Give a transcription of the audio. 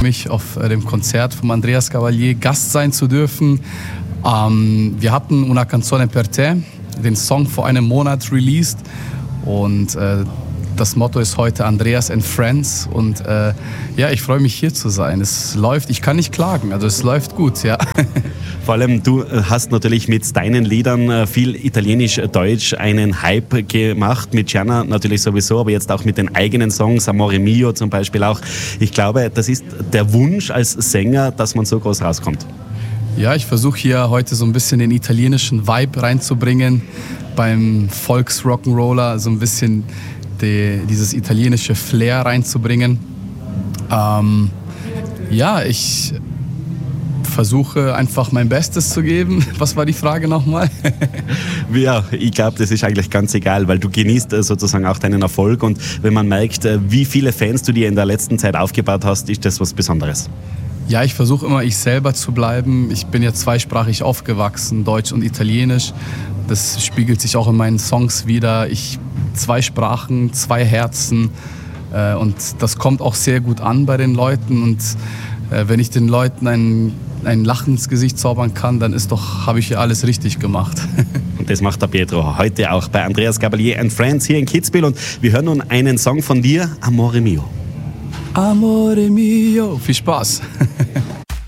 mich auf dem Konzert von Andreas Gabalier Gast sein zu dürfen. Wir hatten Una canzone per te, den Song vor einem Monat released und das Motto ist heute Andreas and Friends und ja, ich freue mich hier zu sein. Es läuft, ich kann nicht klagen, also es läuft gut, ja. Vor allem, du hast natürlich mit deinen Liedern viel Italienisch-Deutsch einen Hype gemacht, mit Gianna natürlich sowieso, aber jetzt auch mit den eigenen Songs, Amore Mio zum Beispiel auch. Ich glaube, das ist der Wunsch als Sänger, dass man so groß rauskommt. Ja, ich versuche hier heute so ein bisschen den italienischen Vibe reinzubringen, beim Volks-Rock'n'Roller so ein bisschen dieses italienische Flair reinzubringen. Ja, ich versuche einfach mein Bestes zu geben. Was war die Frage nochmal? Ja, ich glaube, das ist eigentlich ganz egal, weil du genießt sozusagen auch deinen Erfolg und wenn man merkt, wie viele Fans du dir in der letzten Zeit aufgebaut hast, ist das was Besonderes. Ja, ich versuche immer, ich selber zu bleiben. Ich bin ja zweisprachig aufgewachsen, Deutsch und Italienisch. Das spiegelt sich auch in meinen Songs wider. Zwei Sprachen, zwei Herzen und das kommt auch sehr gut an bei den Leuten und wenn ich den Leuten ein Lachen ins Gesicht zaubern kann, dann habe ich ja alles richtig gemacht. Und das macht der Pietro heute auch bei Andreas Gabalier and Friends hier in Kitzbühel und wir hören nun einen Song von dir, Amore Mio. Amore Mio. Viel Spaß.